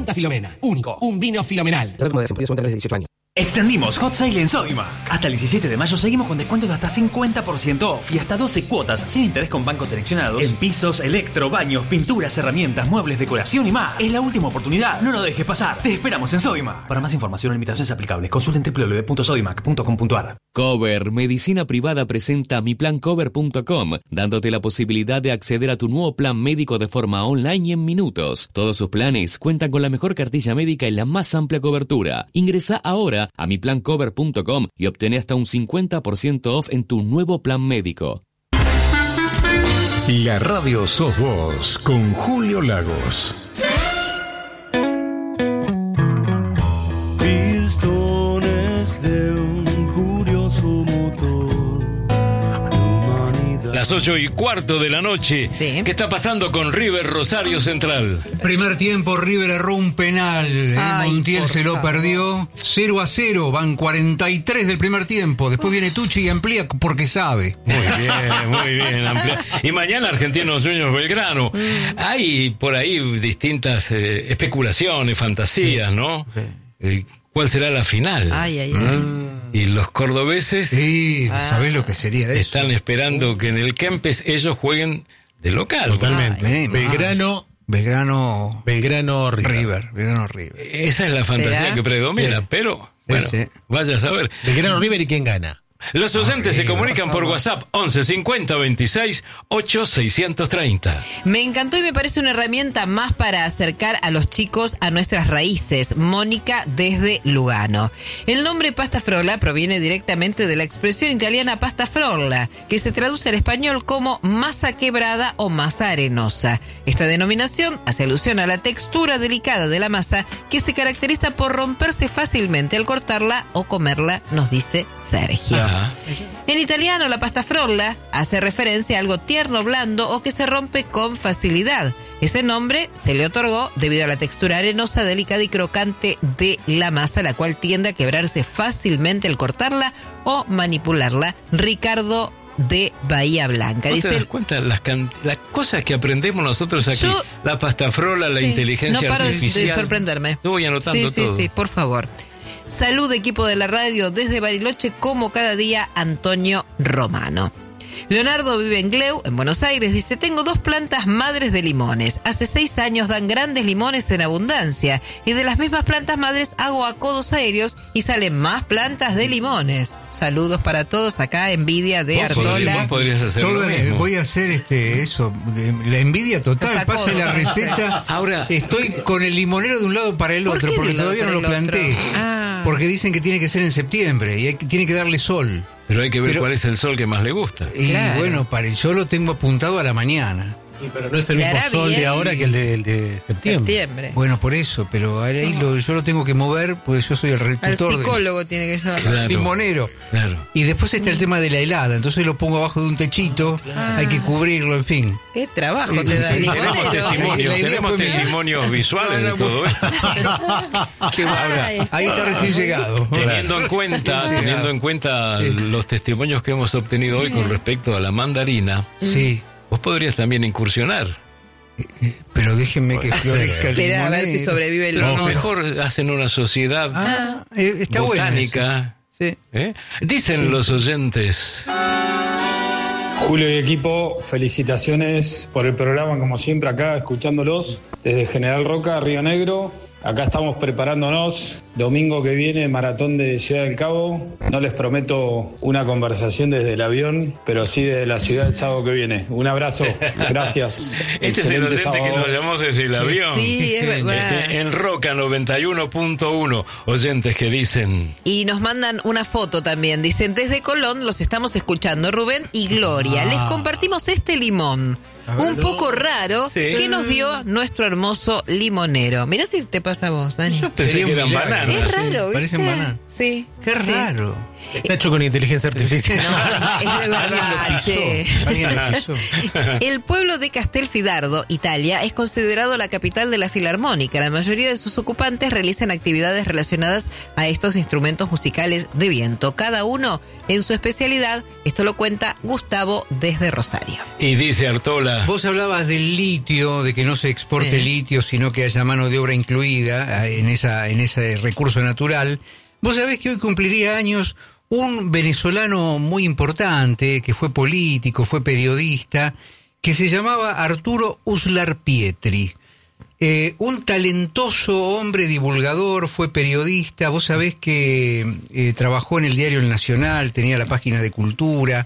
Santa Filomena. Único. Un vino fenomenal. De 18 años. Extendimos Hot Sale en Sodimac. Hasta el 17 de mayo seguimos con descuentos de hasta 50% off y hasta 12 cuotas sin interés con bancos seleccionados en pisos, electro, baños, pinturas, herramientas, muebles, decoración y más. Es la última oportunidad, no lo dejes pasar. Te esperamos en Sodimac. Para más información o limitaciones aplicables, consulten www.sodimac.com.ar. Cover Medicina Privada presenta miplancover.com, dándote la posibilidad de acceder a tu nuevo plan médico de forma online y en minutos. Todos sus planes cuentan con la mejor cartilla médica y la más amplia cobertura. Ingresa ahora a miplancover.com y obtén hasta un 50% off en tu nuevo plan médico. La radio sos vos, con Julio Lagos. Pistones de un curioso motor. Las 8:15 de la noche. Sí. ¿Qué está pasando con River Rosario Central? Primer tiempo, River erró un penal. Montiel se lo perdió. 0-0, van 43 del primer tiempo. Después viene Tucci y amplía porque sabe. Muy bien. Amplía. Y mañana Argentinos Juniors Belgrano. Hay por ahí distintas especulaciones, fantasías, ¿no? Sí. ¿Cuál será la final? Y los cordobeses ¿sabés lo que sería eso? Están esperando que en el Kempes ellos jueguen de local. Totalmente. Belgrano River. Esa es la fantasía ¿será? que predomina, Sí. pero bueno, vaya a saber. Belgrano River, ¿y quién gana? Los oyentes se comunican por WhatsApp 11 50 26 8 630. Me encantó y me parece una herramienta más para acercar a los chicos a nuestras raíces. Mónica desde Lugano. El nombre pasta frolla proviene directamente de la expresión italiana pasta frolla, que se traduce al español como masa quebrada o masa arenosa. Esta denominación hace alusión a la textura delicada de la masa que se caracteriza por romperse fácilmente al cortarla o comerla, nos dice Sergio. En italiano, la pasta frolla hace referencia a algo tierno, blando o que se rompe con facilidad. Ese nombre se le otorgó debido a la textura arenosa, delicada y crocante de la masa, la cual tiende a quebrarse fácilmente al cortarla o manipularla. Ricardo de Bahía Blanca. ¿Vos Dice, te das cuenta las cosas que aprendemos nosotros aquí? La pasta frolla, la inteligencia no paro artificial. de sorprenderme. Yo voy anotando todo. Sí, por favor. Salud, equipo de la radio, desde Bariloche, como cada día, Antonio Romano. Leonardo vive en Gleu, en Buenos Aires. Dice, tengo 2 plantas madres de limones. Hace 6 años dan grandes limones en abundancia. Y de las mismas plantas madres hago acodos aéreos y salen más plantas de limones. Saludos para todos acá, envidia de Artola. Vos podrías hacer lo mismo. Voy a hacer eso, la envidia total. Pase la receta. Ahora, estoy con el limonero de un lado para el otro, porque todavía no lo planté. Porque dicen que tiene que ser en septiembre y tiene que darle sol. Pero hay que ver cuál es el sol que más le gusta. Y bueno, yo lo tengo apuntado a la mañana. Sí, pero no es el mismo sol de ahora que el de septiembre. Bueno, por eso, pero ahí yo lo tengo que mover, pues yo soy el retutor al psicólogo tiene que llevar. Claro, limonero. Claro. Y después está el tema de la helada, entonces lo pongo abajo de un techito, hay que cubrirlo, en fin. ¿Qué trabajo te da el limonero? Tenemos testimonios visuales de todo esto. Ahí está recién llegado. Teniendo en cuenta los testimonios que hemos obtenido hoy con respecto a la mandarina. Sí. Vos podrías también incursionar. Pero déjenme que florezca el limonero. A ver si sobrevive el limonero. Mejor hacen una sociedad está botánica. Sí. Dicen los oyentes. Julio y equipo, felicitaciones por el programa, como siempre acá, escuchándolos desde General Roca, Río Negro. Acá estamos preparándonos, domingo que viene, maratón de Ciudad del Cabo. No les prometo una conversación desde el avión, pero sí desde la ciudad el sábado que viene. Un abrazo, gracias. Este es el oyente sábado. que nos llamó desde el avión. Sí, es verdad. En Roca 91.1, oyentes que dicen... Y nos mandan una foto también. Dicen, desde Colón los estamos escuchando, Rubén y Gloria. Les compartimos este limón. Un poco raro que nos dio nuestro hermoso limonero. Mirá si te pasa a vos, Dani. Yo pensé que eran bananas. Es raro, ¿viste? Parecen bananas. Sí. Qué raro. Está hecho con inteligencia artificial. No, es de verdad, che. Alguien lo pisó. El pueblo de Castelfidardo, Italia, es considerado la capital de la filarmónica. La mayoría de sus ocupantes realizan actividades relacionadas a estos instrumentos musicales de viento, cada uno en su especialidad. Esto lo cuenta Gustavo desde Rosario. Y dice Artola... Vos hablabas del litio, de que no se exporte litio, sino que haya mano de obra incluida en ese recurso natural. Vos sabés que hoy cumpliría años un venezolano muy importante, que fue político, fue periodista, que se llamaba Arturo Uslar Pietri. Un talentoso hombre divulgador, fue periodista. Vos sabés que trabajó en el diario El Nacional, tenía la página de Cultura.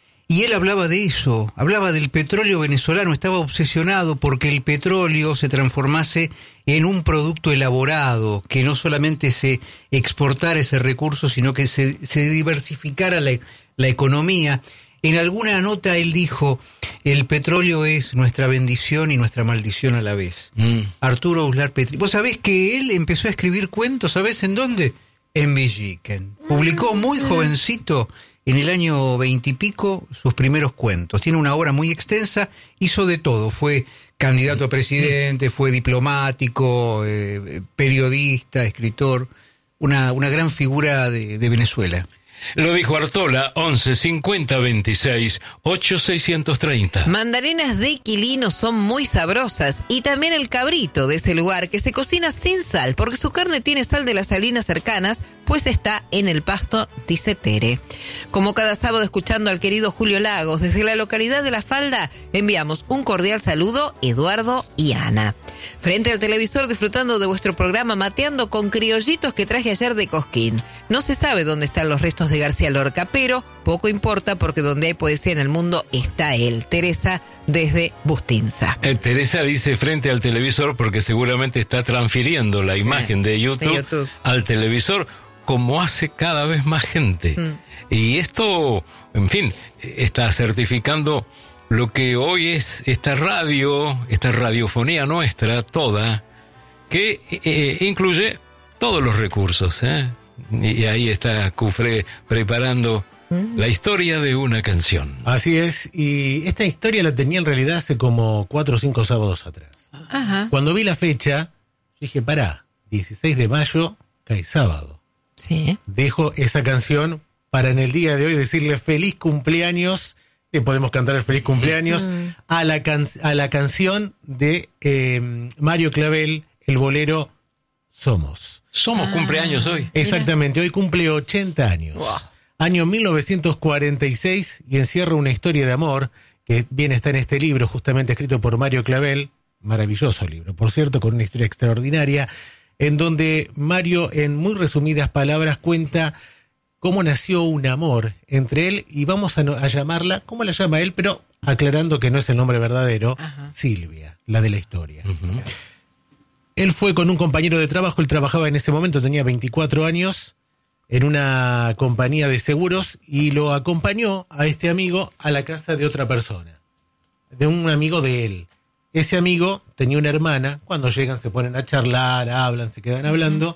Y él hablaba de eso, hablaba del petróleo venezolano, estaba obsesionado porque el petróleo se transformase en un producto elaborado, que no solamente se exportara ese recurso, sino que se diversificara la economía. En alguna nota él dijo, el petróleo es nuestra bendición y nuestra maldición a la vez. Arturo Uslar Pietri. Vos sabés que él empezó a escribir cuentos, ¿sabés en dónde? En Villiquen. Publicó muy jovencito, en el año 20 y pico, sus primeros cuentos. Tiene una obra muy extensa, hizo de todo. Fue candidato a presidente, fue diplomático, periodista, escritor. Una gran figura de Venezuela. Lo dijo Artola, 11 50 26 8 630. Mandarinas de Quilino son muy sabrosas y también el cabrito de ese lugar que se cocina sin sal porque su carne tiene sal de las salinas cercanas, pues está en el Pasto, dice Tere. Como cada sábado escuchando al querido Julio Lagos desde la localidad de La Falda, enviamos un cordial saludo Eduardo y Ana. Frente al televisor disfrutando de vuestro programa, mateando con criollitos que traje ayer de Cosquín. No se sabe dónde están los restos de García Lorca, pero poco importa porque donde hay poesía en el mundo está él. Teresa desde Bustinza. Teresa dice frente al televisor porque seguramente está transfiriendo la imagen de YouTube al televisor, como hace cada vez más gente. Y esto, en fin, está certificando lo que hoy es esta radio, esta radiofonía nuestra, toda, que incluye todos los recursos, Y ahí está Cufré preparando la historia de una canción. Así es, y esta historia la tenía en realidad hace como 4 o 5 sábados atrás. Ajá. Cuando vi la fecha, dije, 16 de mayo, cae sábado. Sí. Dejo esa canción para en el día de hoy decirle feliz cumpleaños, le podemos cantar el feliz cumpleaños, a la canción de Mario Clavel, el bolero Somos. Somos cumpleaños hoy. Exactamente, hoy cumple 80 años. Wow. Año 1946 y encierra una historia de amor que bien está en este libro, justamente escrito por Mario Clavel, maravilloso libro, por cierto, con una historia extraordinaria, en donde Mario, en muy resumidas palabras, cuenta cómo nació un amor entre él y vamos a llamarla, ¿cómo la llama él? Pero aclarando que no es el nombre verdadero, Silvia, la de la historia. Él fue con un compañero de trabajo, él trabajaba en ese momento, tenía 24 años, en una compañía de seguros y lo acompañó a este amigo a la casa de otra persona, de un amigo de él. Ese amigo tenía una hermana, cuando llegan se ponen a charlar, hablan, se quedan hablando,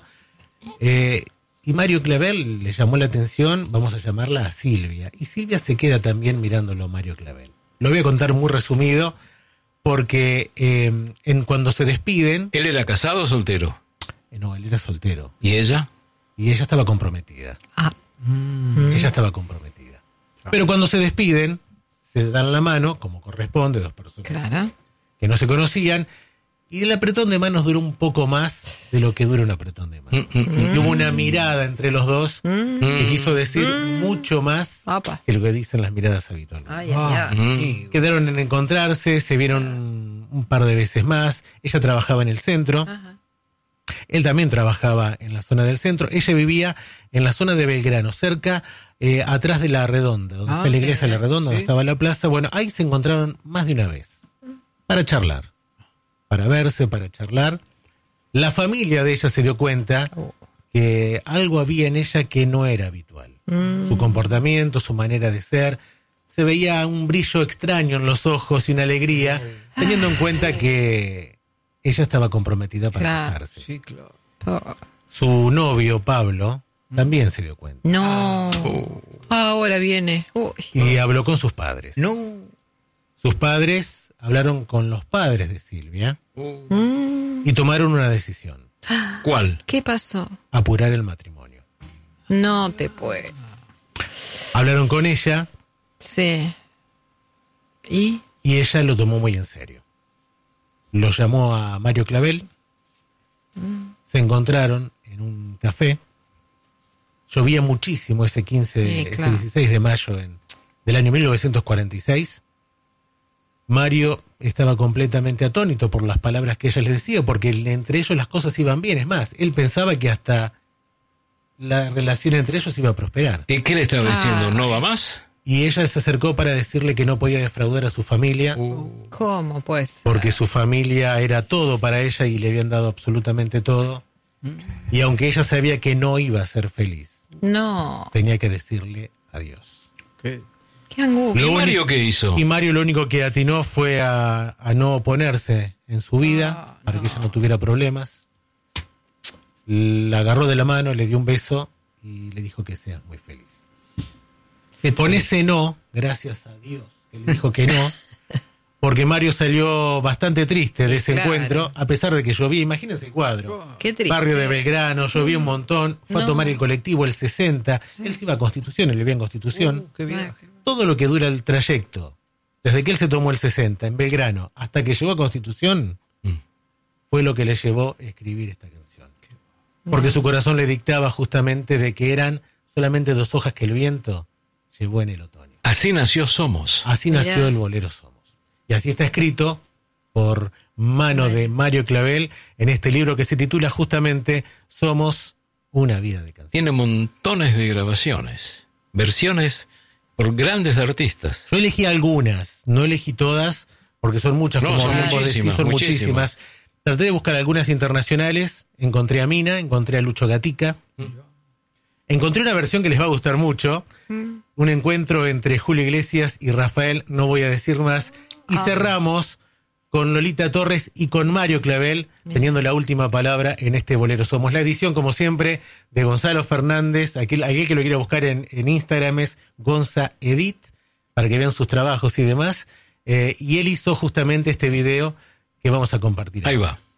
y Mario Clavel le llamó la atención, vamos a llamarla a Silvia, y Silvia se queda también mirándolo a Mario Clavel. Lo voy a contar muy resumido, porque cuando se despiden... ¿Él era casado o soltero? No, él era soltero. ¿Y ella? Y ella estaba comprometida. Ella estaba comprometida. Pero cuando se despiden, se dan la mano, como corresponde, dos personas que no se conocían, y el apretón de manos duró un poco más de lo que dura un apretón de manos. Y hubo una mirada entre los dos que quiso decir mucho más que lo que dicen las miradas habitualmente. Quedaron en encontrarse, se vieron un par de veces más. Ella trabajaba en el centro. Él también trabajaba en la zona del centro. Ella vivía en la zona de Belgrano, cerca, atrás de La Redonda, donde está la iglesia de La Redonda, donde estaba la plaza. Bueno, ahí se encontraron más de una vez para charlar, para verse, para charlar. La familia de ella se dio cuenta que algo había en ella que no era habitual. Su comportamiento, su manera de ser. Se veía un brillo extraño en los ojos y una alegría, teniendo en cuenta que ella estaba comprometida para casarse. Sí, claro. Su novio, Pablo, también se dio cuenta. No. Ahora viene. Uy. Y habló con sus padres. No. Sus padres hablaron con los padres de Silvia y tomaron una decisión. ¿Cuál? ¿Qué pasó? Apurar el matrimonio. No te puedo. Hablaron con ella. Sí. ¿Y? Y ella lo tomó muy en serio. Lo llamó a Mario Clavel. Se encontraron en un café. Llovía muchísimo ese 16 de mayo del año 1946. Mario estaba completamente atónito por las palabras que ella les decía, porque entre ellos las cosas iban bien. Es más, él pensaba que hasta la relación entre ellos iba a prosperar. ¿Y qué le estaba diciendo? ¿No va más? Y ella se acercó para decirle que no podía defraudar a su familia. ¿Cómo pues? Porque su familia era todo para ella y le habían dado absolutamente todo. Y aunque ella sabía que no iba a ser feliz, no, tenía que decirle adiós. Qué angustia. ¿Y Mario qué hizo? Y Mario lo único que atinó fue a no oponerse en su vida para que ella no tuviera problemas. La agarró de la mano, le dio un beso y le dijo que sea muy feliz. Con ese no, gracias a Dios que le dijo que no, porque Mario salió bastante triste de ese encuentro, a pesar de que llovía. Imagínense el cuadro. Qué triste. Barrio de Belgrano, llovía un montón, fue a tomar el colectivo el 60, él se iba a Constitución, él vivía en Constitución. Qué viaje. Todo lo que dura el trayecto, desde que él se tomó el 60 en Belgrano hasta que llegó a Constitución, fue lo que le llevó a escribir esta canción. Porque su corazón le dictaba justamente de que eran solamente 2 hojas que el viento llevó en el otoño. Así nació Somos. Así nació el bolero Somos. Y así está escrito por mano de Mario Clavel en este libro que se titula justamente Somos una vida de canciones. Tiene montones de grabaciones, versiones por grandes artistas. Yo elegí algunas, no elegí todas, porque son muchas, No, como son vos decís, muchísimas, son muchísimas. muchísimas. Traté de buscar algunas internacionales, encontré a Mina, encontré a Lucho Gatica. Encontré una versión que les va a gustar mucho, un encuentro entre Julio Iglesias y Rafael, no voy a decir más, y cerramos con Lolita Torres y con Mario Clavel, teniendo la última palabra en este bolero Somos. La edición, como siempre, de Gonzalo Fernández, aquel que lo quiera buscar en Instagram es Gonza Edit, para que vean sus trabajos y demás, y él hizo justamente este video que vamos a compartir. Ahí va.